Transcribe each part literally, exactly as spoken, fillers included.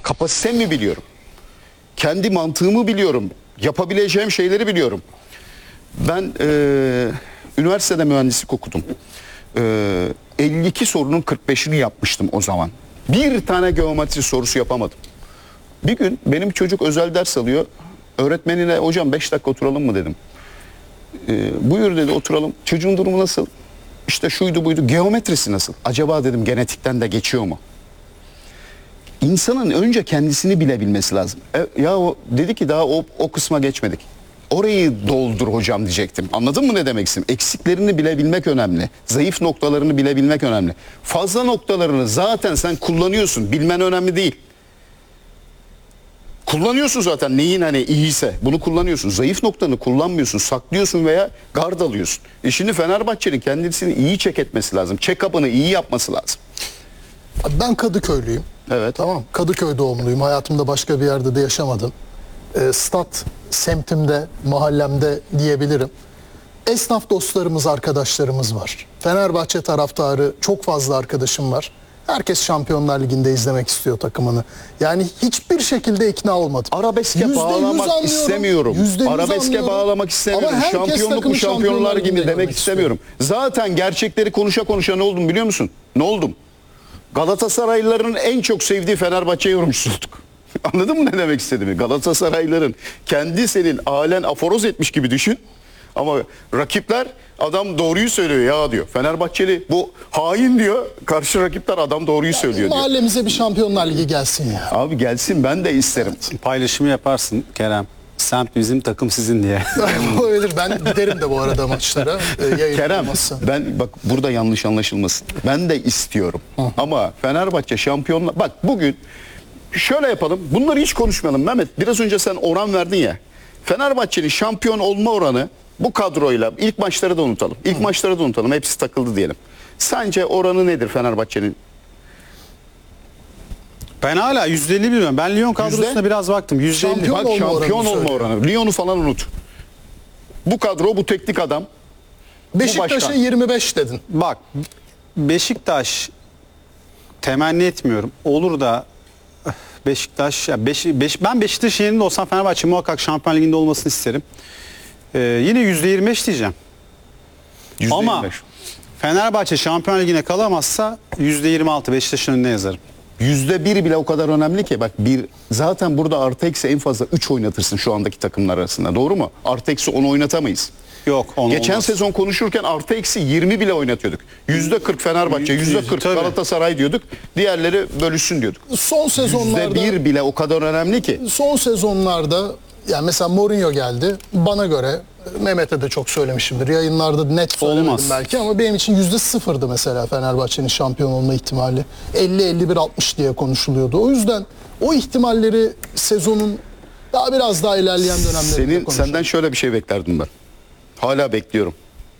Kapasitemi biliyorum. Kendi mantığımı biliyorum. Yapabileceğim şeyleri biliyorum. Ben e, üniversitede mühendislik okudum. E, elli iki sorunun kırk beşini yapmıştım o zaman. Bir tane geometri sorusu yapamadım. Bir gün benim çocuk özel ders alıyor. Öğretmenine hocam beş dakika oturalım mı dedim. E, buyur dedi, oturalım. Çocuğun durumu nasıl? İşte şuydu buydu. Geometrisi nasıl? Acaba dedim genetikten de geçiyor mu? İnsanın önce kendisini bilebilmesi lazım. E, ya o, dedi ki daha o, o kısma geçmedik. Orayı doldur hocam diyecektim. Anladın mı ne demek istedim? Eksiklerini bilebilmek önemli. Zayıf noktalarını bilebilmek önemli. Fazla noktalarını zaten sen kullanıyorsun. Bilmen önemli değil. Kullanıyorsun zaten neyin hani iyiyse. Bunu kullanıyorsun. Zayıf noktanı kullanmıyorsun. Saklıyorsun veya gard alıyorsun. E şimdi Fenerbahçe'nin kendisini iyi check etmesi lazım. Check-up'ını iyi yapması lazım. Ben Kadıköylüyüm. Evet. Tamam. Kadıköy doğumluyum. Hayatımda başka bir yerde de yaşamadım. E, stat semtimde, mahallemde diyebilirim. Esnaf dostlarımız, arkadaşlarımız var. Fenerbahçe taraftarı çok fazla arkadaşım var. Herkes Şampiyonlar Ligi'nde izlemek istiyor takımını. Yani hiçbir şekilde ikna olmadım. Arabeske Yüzde yüz bağlamak anlıyorum, istemiyorum. yüzde yüz Arabeske anlıyorum. bağlamak istemiyorum. Ama herkes Şampiyonluk mu takımı Şampiyonlar gibi Ligi'nde demek görmek istemiyorum. Zaten gerçekleri konuşa konuşa ne oldum biliyor musun? Ne oldum? Galatasaraylıların en çok sevdiği Fenerbahçe yorumcusu olduk. Anladın mı ne demek istediğimi? Galatasaraylıların kendi senin halen aforoz etmiş gibi düşün. Ama rakipler adam doğruyu söylüyor ya diyor. Fenerbahçeli bu hain diyor. Karşı rakipler adam doğruyu söylüyor diyor. Mahallemize bir Şampiyonlar Ligi gelsin ya. Abi gelsin ben de isterim. Paylaşımı yaparsın Kerem. Semt bizim, takım sizin diye. Olabilir. Ben giderim de bu arada maçlara. E, yayın Kerem olmazsa. ben bak burada yanlış anlaşılmasın. Ben de istiyorum. Ama Fenerbahçe şampiyonlar bak bugün şöyle yapalım. Bunları hiç konuşmayalım Mehmet. Biraz önce sen oran verdin ya. Fenerbahçe'nin şampiyon olma oranı bu kadroyla ilk maçları da unutalım. İlk Hı. maçları da unutalım. Hepsi takıldı diyelim. Sence oranı nedir Fenerbahçe'nin? Ben hala yüzde elli bilmiyorum. Ben Lyon kadrosuna Yüzde? biraz baktım. yüzde elli. Şampiyon Bak olma şampiyon oranını olma söylüyor. oranı. Lyon'u falan unut. Bu kadro, bu teknik adam. Beşiktaş'a başkan. yirmi beş dedin. Bak Beşiktaş temenni etmiyorum. Olur da Beşiktaş ya beş, beş, ben Beşiktaş'ın yerinde olsam Fenerbahçe muhakkak Şampiyon Ligi'nde olmasını isterim. Ee, yine yüzde yirmi beş diyeceğim. yüzde Ama yirmi beş. Fenerbahçe Şampiyon Ligi'ne kalamazsa yüzde yirmi altı Beşiktaş'ın önüne yazarım. Yüzde bir bile o kadar önemli ki bak bir zaten burada artı eksi en fazla üç oynatırsın şu andaki takımlar arasında, doğru mu? Artı eksi on oynatamayız. Yok, on Geçen olmaz. sezon konuşurken artı eksi yirmi bile oynatıyorduk. Yüzde kırk Fenerbahçe, yüzde kırk Tabii. Galatasaray diyorduk. Diğerleri bölüşsün diyorduk. Son Yüzde sezonlarda bir bile o kadar önemli ki. son sezonlarda yani mesela Mourinho geldi. Bana göre Mehmet'e de çok söylemişimdir. Yayınlarda net söylemedim Olmaz. belki ama benim için yüzde sıfırdı mesela Fenerbahçe'nin şampiyon olma ihtimali. elli elli bir altmış diye konuşuluyordu. O yüzden o ihtimalleri sezonun daha biraz daha ilerleyen dönemlerinde Senin konuşalım. senden şöyle bir şey beklerdim ben. Hala bekliyorum.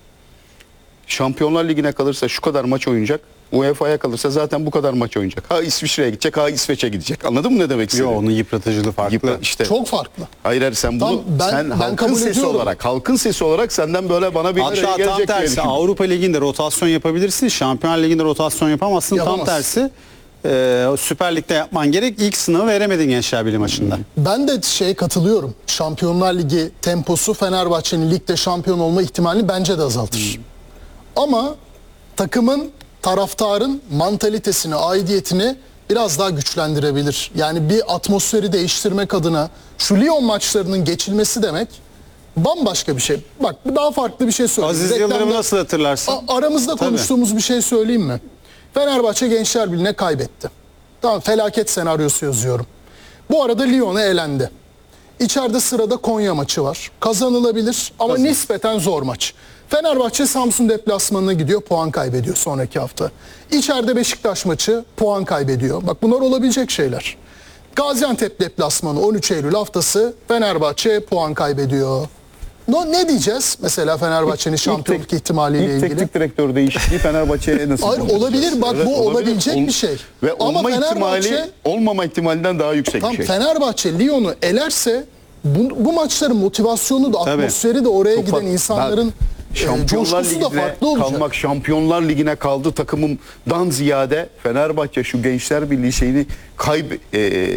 Şampiyonlar Ligi'ne kalırsa şu kadar maç oynayacak. U E F A'ya kalırsa zaten bu kadar maç oynayacak. Ha İsviçre'ye gidecek, ha İsveç'e gidecek. Anladın mı ne demek Yok, istediğimi? onun yıpratıcılığı farklı. Yıpra- işte. Çok farklı. Hayır hayır sen bunu Tamam, ben- sen ben halkın kabul sesi ediyorum. olarak, halkın sesi olarak senden böyle bana bir Hatta şey tam gelecek diye tersi düşündüm. Avrupa Ligi'nde rotasyon yapabilirsin. Şampiyon Ligi'nde rotasyon yapamazsın. Yapamaz. Tam tersi e, Süper Lig'de yapman gerek. İlk sınavı veremedin Gençler Birliği maçında. Ben de şeye katılıyorum. Şampiyonlar Ligi temposu Fenerbahçe'nin ligde şampiyon olma ihtimalini bence de azaltır. Ama takımın, taraftarın mantalitesini, aidiyetini biraz daha güçlendirebilir. Yani bir atmosferi değiştirmek adına şu Lyon maçlarının geçilmesi demek bambaşka bir şey. Bak daha farklı bir şey söyleyeyim. Aziz Yıldırım'ı Reklamda- nasıl hatırlarsın? A- aramızda Tabii. konuştuğumuz bir şey söyleyeyim mi? Fenerbahçe Gençler Birliği'ne kaybetti. Tamam, felaket senaryosu yazıyorum. Bu arada Lyon'a elendi. İçeride sırada Konya maçı var. Kazanılabilir ama nispeten zor maç. Fenerbahçe Samsun deplasmanına gidiyor, puan kaybediyor sonraki hafta. İçeride Beşiktaş maçı, puan kaybediyor. Bak bunlar olabilecek şeyler. Gaziantep deplasmanı on üç Eylül haftası, Fenerbahçe puan kaybediyor. No, ne diyeceğiz mesela Fenerbahçe'nin şampiyonluk ihtimaliyle İlk ilgili? teknik direktör değişikliği Fenerbahçe'ye nasıl Hayır, konuşacağız? olabilir. Bak, bu olabilecek bir şey. Ve Ama olma ihtimali Fenerbahçe- olmama ihtimalinden daha yüksek Tam bir şey. Fenerbahçe Lyon'u elerse bu, bu maçların motivasyonu da, Tabii. atmosferi de, oraya Çok giden farklı. insanların Bak, e, Şampiyonlar coşkusu da Ligi'ne farklı olacak. kalmak, Şampiyonlar Ligi'ne kaldı takımımdan ziyade Fenerbahçe şu Gençler Birliği şeyini kayb e,